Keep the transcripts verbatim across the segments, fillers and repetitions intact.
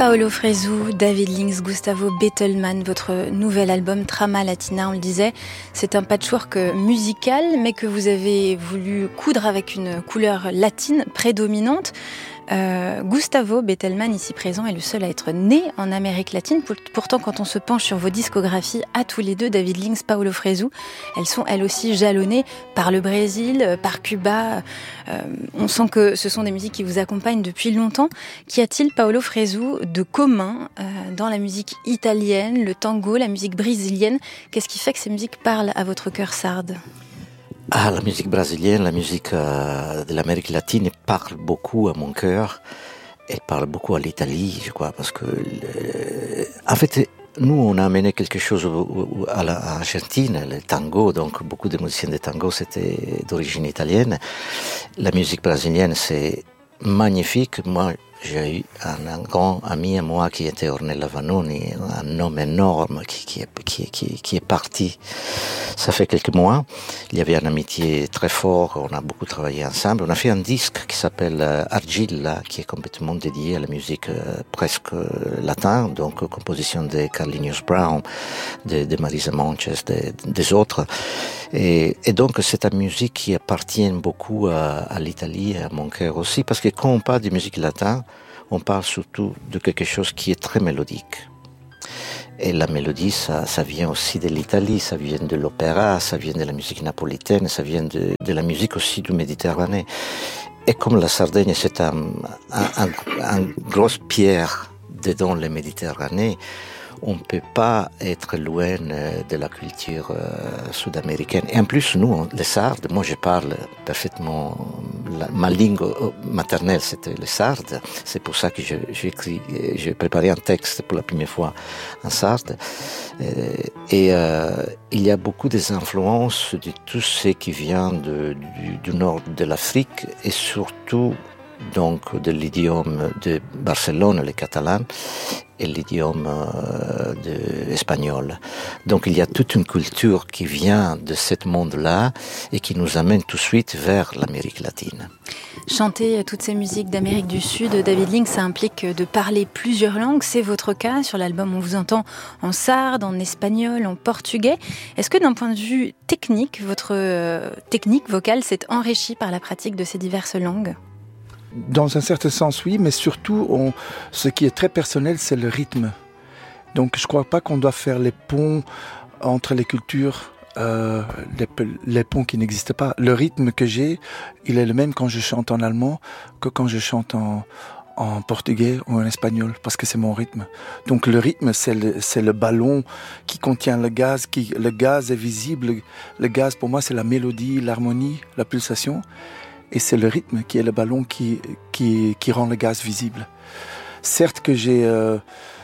Paolo Fresu, David Links, Gustavo Bettelmann, votre nouvel album Trama Latina, on le disait, c'est un patchwork musical, mais que vous avez voulu coudre avec une couleur latine prédominante. Euh, Gustavo Bettelmann, ici présent, est le seul à être né en Amérique latine. Pourtant, quand on se penche sur vos discographies, à tous les deux, David Links, Paolo Fresu, elles sont elles aussi jalonnées par le Brésil, par Cuba. Euh, on sent que ce sont des musiques qui vous accompagnent depuis longtemps. Qu'y a-t-il, Paolo Fresu, de commun euh, dans la musique italienne, le tango, la musique brésilienne? Qu'est-ce qui fait que ces musiques parlent à votre cœur sarde? Ah, la musique brésilienne, la musique euh, de l'Amérique latine parle beaucoup à mon cœur. Elle parle beaucoup à l'Italie, je crois, parce que, euh, en fait, nous, on a amené quelque chose au, au, à l'Argentine, le tango. Donc, beaucoup de musiciens de tango, c'était d'origine italienne. La musique brésilienne, c'est magnifique. Moi, j'ai eu un, un grand ami à moi qui était Ornella Vanoni, un homme énorme qui, qui, est, qui, qui, qui est parti. Ça fait quelques mois. Il y avait une amitié très forte. On a beaucoup travaillé ensemble. On a fait un disque qui s'appelle euh, Argilla, qui est complètement dédié à la musique euh, presque euh, latine, donc composition de Carlinhos Brown, de, de Marisa Montes, de, des autres. Et, et donc c'est une musique qui appartient beaucoup à, à l'Italie et à mon cœur aussi, parce que quand on parle de musique latine, on parle surtout de quelque chose qui est très mélodique. Et la mélodie, ça, ça vient aussi de l'Italie, ça vient de l'opéra, ça vient de la musique napolitaine, ça vient de, de la musique aussi du Méditerranée. Et comme la Sardaigne, c'est un, un, un, un grosse pierre dedans la Méditerranée, on ne peut pas être loin de la culture euh, sud-américaine. Et en plus, nous, les Sardes, moi je parle parfaitement, la, ma langue maternelle c'était le sarde. C'est pour ça que je, j'ai écrit, j'ai préparé un texte pour la première fois en sarde. Et euh, il y a beaucoup des influences de tout ce qui vient de, du, du nord de l'Afrique et surtout donc de l'idiome de Barcelone, le catalan, et l'idiome euh, de espagnol. Donc il y a toute une culture qui vient de ce monde-là et qui nous amène tout de suite vers l'Amérique latine. Chanter toutes ces musiques d'Amérique du Sud, David Links, ça implique de parler plusieurs langues. C'est votre cas. Sur l'album, on vous entend en sarde, en espagnol, en portugais. Est-ce que d'un point de vue technique, votre euh, technique vocale s'est enrichie par la pratique de ces diverses langues ? Dans un certain sens, oui, mais surtout, on, ce qui est très personnel, c'est le rythme. Donc, je ne crois pas qu'on doit faire les ponts entre les cultures, euh, les, les ponts qui n'existent pas. Le rythme que j'ai, il est le même quand je chante en allemand que quand je chante en, en portugais ou en espagnol, parce que c'est mon rythme. Donc, le rythme, c'est le, c'est le ballon qui contient le gaz. Qui, le gaz est visible. Le gaz, pour moi, c'est la mélodie, l'harmonie, la pulsation. Et c'est le rythme qui est le ballon qui, qui, qui rend le gaz visible. Certes que j'ai, euh,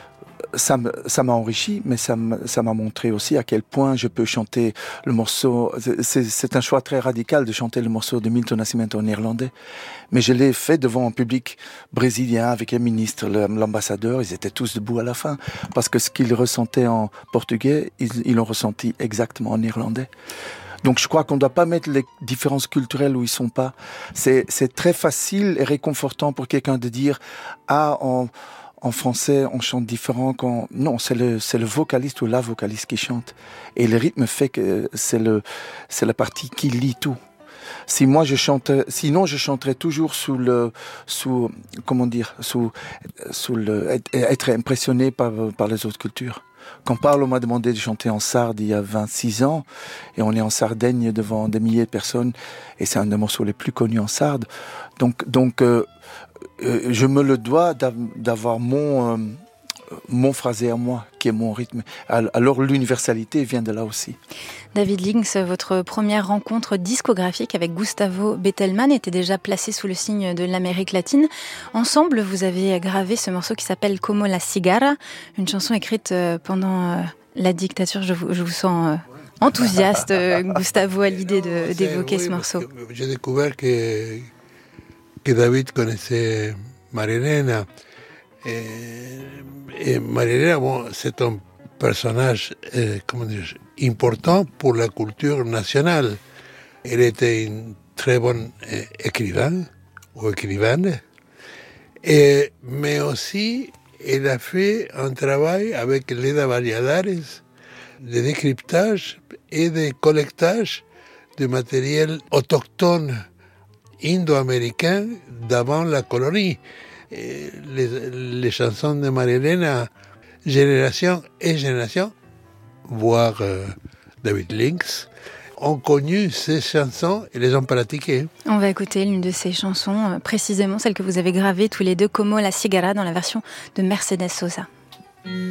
ça, ça m'a enrichi, mais ça, ça m'a montré aussi à quel point je peux chanter le morceau. C'est, c'est un choix très radical de chanter le morceau de Milton Nascimento en néerlandais. Mais je l'ai fait devant un public brésilien avec les ministres, l'ambassadeur. Ils étaient tous debout à la fin. Parce que ce qu'ils ressentaient en portugais, ils, ils l'ont ressenti exactement en néerlandais. Donc je crois qu'on ne doit pas mettre les différences culturelles où ils ne sont pas. C'est, c'est très facile et réconfortant pour quelqu'un de dire « Ah, en, en français, on chante différent. » quand... Non, c'est le, c'est le vocaliste ou la vocaliste qui chante. Et le rythme fait que c'est, le, c'est la partie qui lie tout. Si moi je chante, sinon je chanterais toujours sous le, sous, comment dire, sous, sous le, être, être impressionné par, par les autres cultures. Quand Paolo m'a demandé de chanter en sarde il y a vingt-six ans, et on est en Sardaigne devant des milliers de personnes, et c'est un des morceaux les plus connus en sarde. Donc, donc euh, euh, je me le dois d'avoir mon, euh, mon phrasé à moi, qui est mon rythme. Alors l'universalité vient de là aussi. David Links, votre première rencontre discographique avec Gustavo Bettelmann était déjà placée sous le signe de l'Amérique latine. Ensemble, vous avez gravé ce morceau qui s'appelle Como la cigarra, une chanson écrite pendant la dictature. Je vous, je vous sens enthousiaste, Gustavo, à l'idée de, d'évoquer ce morceau. J'ai découvert que, que David connaissait Marilena. Et, et Marilena, bon, c'est un personnage euh, comment dire, important pour la culture nationale. Elle était une très bonne euh, écrivain ou écrivaine, et, mais aussi il a fait un travail avec Leda Valladares de décryptage et de collectage de matériel autochtone indo-américain d'avant la colonie. Et les, les chansons de Maria-Elena, génération et génération, voire euh, David Lynx, ont connu ces chansons et les ont pratiquées. On va écouter l'une de ces chansons, précisément celle que vous avez gravée tous les deux, Como la Cigarra, dans la version de Mercedes Sosa.